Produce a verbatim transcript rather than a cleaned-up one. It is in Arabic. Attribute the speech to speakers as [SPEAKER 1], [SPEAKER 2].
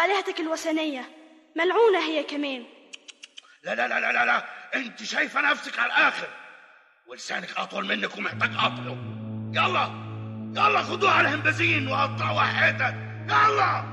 [SPEAKER 1] وآلهتك الوثنية ملعونة هي كمان.
[SPEAKER 2] لا لا لا لا لا، انت شايفة نفسك على الآخر، ولسانك أطول منك ومحتاج قطعه. يلا يلا خدوها على الهمبازين وقطعوا حتت، يلا.